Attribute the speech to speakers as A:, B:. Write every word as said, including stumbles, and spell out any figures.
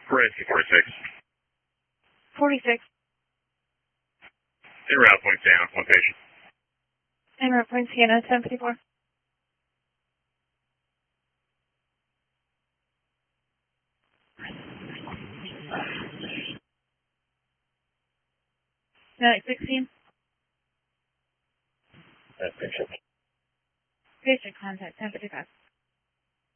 A: Rescue forty-six.
B: forty-six.
A: En route, Point Sienna, one patient.
B: En route, Point Sienna, ten fifty-four. Medic sixteen.
A: That's patient.
B: Patient contact, ten fifty-five.